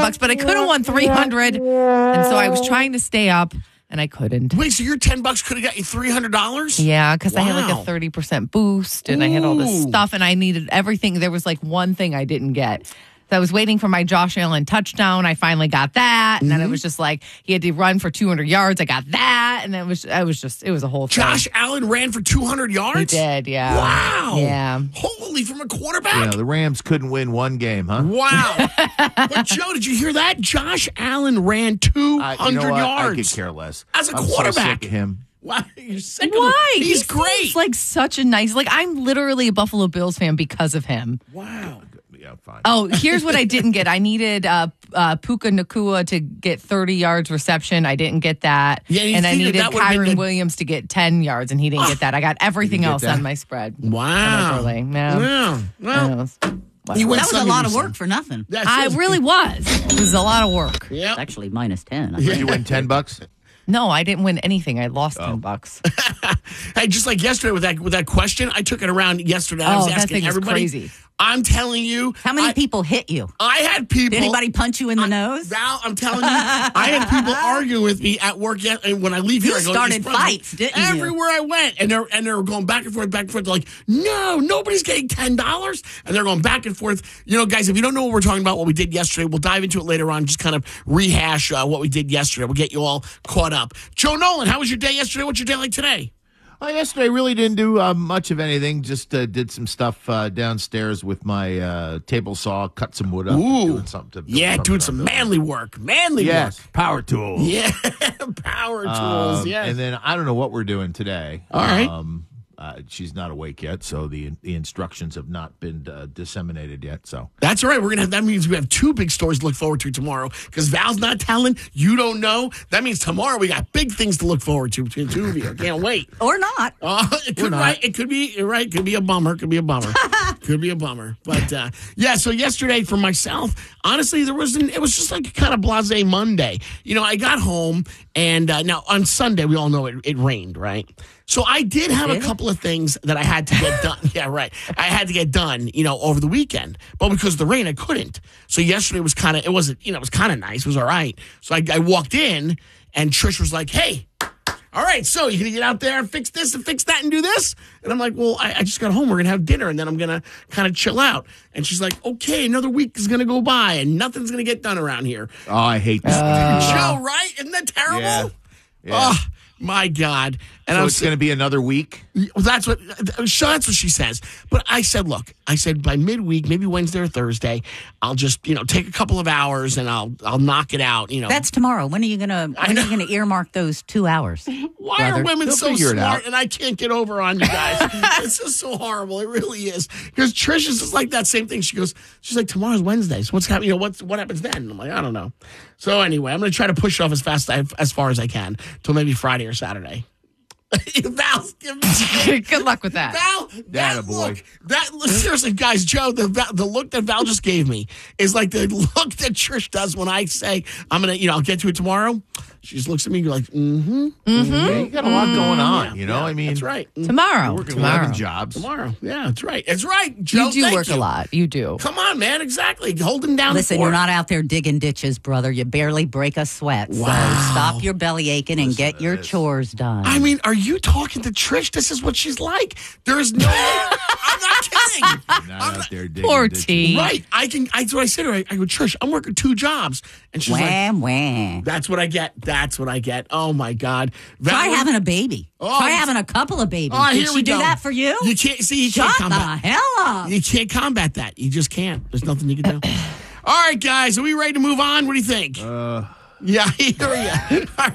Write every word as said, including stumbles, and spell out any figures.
bucks, but I could have won three hundred. And so I was trying to stay up, and I couldn't. Wait, so your ten bucks could have got you three hundred dollars? Yeah, because wow. I had like a thirty percent boost, and Ooh. I had all this stuff, and I needed everything. There was like one thing I didn't get. So I was waiting for my Josh Allen touchdown. I finally got that. And mm-hmm. then it was just like, he had to run for two hundred yards. I got that. And then it was, I was just, it was a whole thing. Josh Allen ran for two hundred yards? He did, yeah. Wow. Yeah. Holy, from a quarterback? Yeah, the Rams couldn't win one game, huh? Wow. But, Joe, did you hear that? Josh Allen ran two hundred uh, you know yards. I could care less. As a I'm quarterback. So sick of him. Why? You're sick Why? of him. He's he great. He's like such a nice, like, I'm literally a Buffalo Bills fan because of him. Wow. Yeah, fine. Oh, here's what I didn't get. I needed uh, uh, Puka Nacua to get thirty yards reception. I didn't get that. Yeah, and I needed the... Kyron Williams to get ten yards, and he didn't oh, get that. I got everything else that? on my spread. Wow. Really. Yeah. Wow. Well, wow. That was a lot of work for nothing. I really was. It was a lot of work. Yeah. Actually, minus ten. Did you win ten bucks? No, I didn't win anything. I lost oh. ten bucks. Hey, just like yesterday with that with that question, I took it around yesterday. I oh, was that asking thing everybody. Is crazy. I'm telling you. How many I, people hit you? I had people. Did anybody punch you in the I, nose? Val, I'm telling you, I had people arguing with me at work. Yet, and when I leave here, you I go started to fights, didn't you? Everywhere I went, and they're and they're going back and forth, back and forth. They're like, no, nobody's getting ten dollars, and they're going back and forth. You know, guys, if you don't know what we're talking about, what we did yesterday, we'll dive into it later on. Just kind of rehash uh, what we did yesterday. We'll get you all caught up. Joe Nolan, how was your day yesterday? What's your day like today? Oh, yesterday I really didn't do uh, much of anything. Just uh, did some stuff uh, downstairs with my uh, table saw, cut some wood up. Ooh, doing something to yeah, something doing some manly work, manly yes, work. Power tools. Yeah, power tools. Um, yes. And then I don't know what we're doing today. All right. Um, uh, she's not awake yet, so the the instructions have not been uh, disseminated yet. So that's all right. We're gonna have that means we have two big stories to look forward to tomorrow because Val's not telling. You don't know. That means tomorrow we got big things to look forward to between the two of you. I can't wait. Or not. Uh, it could right. It could be you're right. It could be a bummer. It could be a bummer. Could be a bummer. But uh, yeah. So yesterday for myself, honestly, there wasn't. It was just like a kind of blasé Monday. You know, I got home and uh, now on Sunday we all know it, it rained, right? So I did have a couple of things that I had to get done. Yeah, right. I had to get done, you know, over the weekend. But because of the rain, I couldn't. So yesterday was kind of, it wasn't, you know, it was kind of nice. It was all right. So I, I walked in and Trish was like, hey, all right, so you're going to get out there and fix this and fix that and do this? And I'm like, well, I, I just got home. We're going to have dinner and then I'm going to kind of chill out. And she's like, okay, another week is going to go by and nothing's going to get done around here. Oh, I hate this. Uh, Joe, right? Isn't that terrible? Yeah. yeah. Oh, my God. And so I it's going to be another week? That's what so that's what she says. But I said, look, I said by midweek, maybe Wednesday or Thursday, I'll just, you know, take a couple of hours and I'll I'll knock it out, you know. That's tomorrow. When are you gonna when are you gonna earmark those two hours? Why brother? are women They'll so smart and I can't get over on you guys? It's just so horrible. It really is. Because Trish is just like that same thing. She goes, she's like, tomorrow's Wednesday. So what's happening? You know, what's what happens then? And I'm like, I don't know. So anyway, I'm gonna try to push it off as fast as far as I can till maybe Friday or Saturday. Val's giving me good luck with that. Val, that boy. look, that look, seriously, guys, Joe, the the look that Val just gave me is like the look that Trish does when I say I'm gonna, you know, I'll get to it tomorrow. She just looks at me and you're like, mm-hmm. Mm-hmm. Yeah, you got a lot going on, yeah, you know? Yeah, I mean, that's right. Tomorrow. You're working tomorrow. eleven jobs. Tomorrow. Yeah, that's right. That's right, Joe. You do thank work you. a lot. You do. Come on, man. Exactly. Holding down Listen, the you're not out there digging ditches, brother. You barely break a sweat. Wow. So stop your belly aching and Listen get to your this. chores done. I mean, are you talking to Trish? This is what she's like. There is no I'm not kidding. Not I'm out not- there digging Poor ditches. T. Right. I can I, that's what I said to her. I, I go, Trish, I'm working two jobs. And she's like, wham, wham. that's what I get. That's what I get. Oh, my God. Val- Try having a baby. Oh, Try having a couple of babies. Oh, Did here she we do go. that for you? You can't see. You Shut can't the combat. hell up. You can't combat that. You just can't. There's nothing you can do. All right, guys. Are we ready to move on? What do you think? Uh, yeah, here we go. All right.